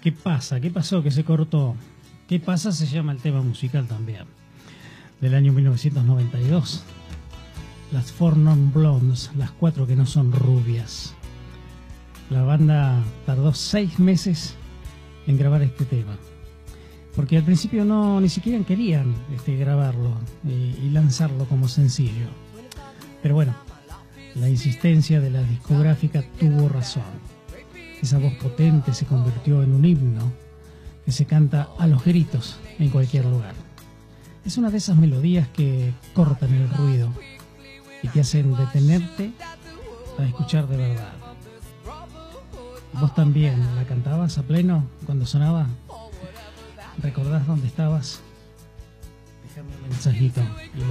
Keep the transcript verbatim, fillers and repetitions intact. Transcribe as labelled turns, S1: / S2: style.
S1: ¿Qué pasa? ¿Qué pasó que se cortó? ¿Qué pasa? Se llama el tema musical también. Del año mil novecientos noventa y dos. Las Four Non Blondes, las cuatro que no son rubias. La banda tardó seis meses en grabar este tema. Porque al principio no ni siquiera querían este, grabarlo y, y lanzarlo como sencillo. Pero bueno, la insistencia de la discográfica tuvo razón. Esa voz potente se convirtió en un himno que se canta a los gritos en cualquier lugar. Es una de esas melodías que cortan el ruido y te hacen detenerte a escuchar de verdad. ¿Vos también la cantabas a pleno cuando sonaba? ¿Recordás dónde estabas? Déjame un mensajito.